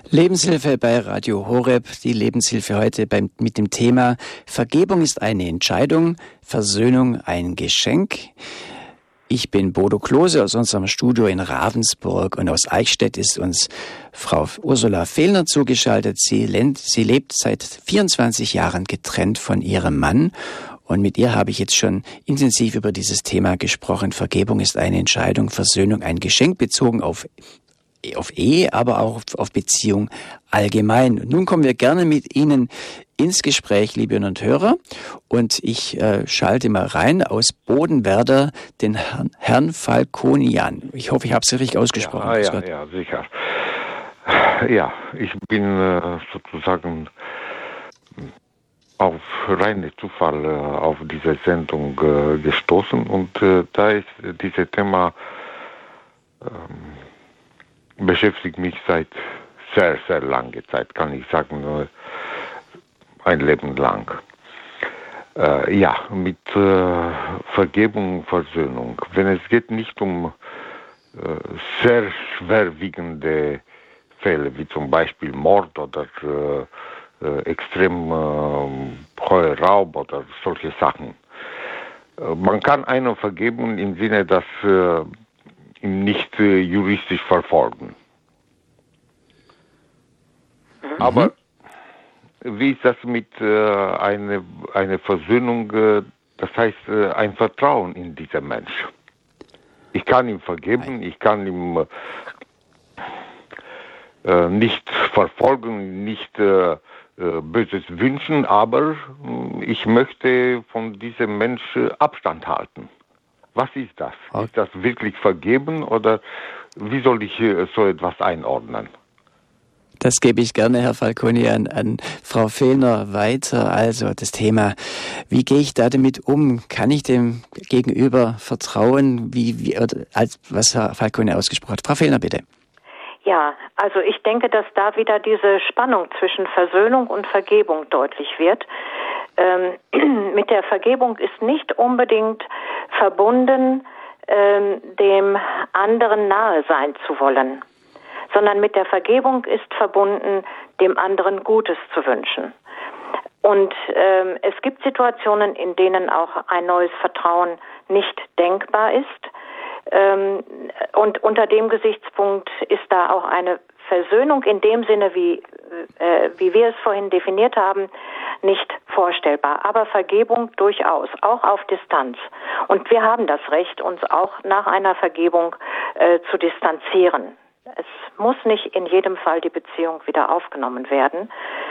Lebenshilfe bei Radio Horeb. Die Lebenshilfe heute mit dem Thema Vergebung ist eine Entscheidung, Versöhnung ein Geschenk. Ich bin Bodo Klose aus unserem Studio in Ravensburg und aus Eichstätt ist uns Frau Ursula Fehlner zugeschaltet. Sie lebt seit 24 Jahren getrennt von ihrem Mann und mit ihr habe ich jetzt schon intensiv über dieses Thema gesprochen. Vergebung ist eine Entscheidung, Versöhnung ein Geschenk, bezogen auf Ehe, aber auch auf Beziehung allgemein. Und nun kommen wir gerne mit Ihnen ins Gespräch, liebe Hörerinnen und Hörer. Und ich schalte mal rein aus Bodenwerder den Herrn Falconian. Ich hoffe, ich habe es richtig ausgesprochen. Ja, sicher. Ja, ich bin sozusagen auf reinen Zufall auf diese Sendung gestoßen und da ist dieses Thema beschäftigt mich seit sehr, sehr langer Zeit, kann ich sagen, ein Leben lang. Mit Vergebung und Versöhnung. Wenn es geht nicht um sehr schwerwiegende Fälle, wie zum Beispiel Mord oder extrem hoher Raub oder solche Sachen. Man kann einem vergeben im Sinne, dass ihn nicht juristisch verfolgen. Aber wie ist das mit einer Versöhnung, das heißt ein Vertrauen in diesen Mensch? Ich kann ihm vergeben, ich kann ihm nicht verfolgen, nicht Böses wünschen, aber ich möchte von diesem Mensch Abstand halten. Was ist das? Okay. Ist das wirklich vergeben oder wie soll ich so etwas einordnen? Das gebe ich gerne, Herr Falconi, an Frau Fehlner weiter. Also das Thema, wie gehe ich da damit um? Kann ich dem Gegenüber vertrauen? Was Herr Falconi ausgesprochen hat. Frau Fehlner, bitte. Ja, also ich denke, dass da wieder diese Spannung zwischen Versöhnung und Vergebung deutlich wird. Mit der Vergebung ist nicht unbedingt verbunden, dem anderen nahe sein zu wollen, sondern mit der Vergebung ist verbunden, dem anderen Gutes zu wünschen. Und es gibt Situationen, in denen auch ein neues Vertrauen nicht denkbar ist. Und unter dem Gesichtspunkt ist da auch eine Versöhnung in dem Sinne, wie wir es vorhin definiert haben, nicht vorstellbar. Aber Vergebung durchaus, auch auf Distanz. Und wir haben das Recht, uns auch nach einer Vergebung zu distanzieren. Es muss nicht in jedem Fall die Beziehung wieder aufgenommen werden.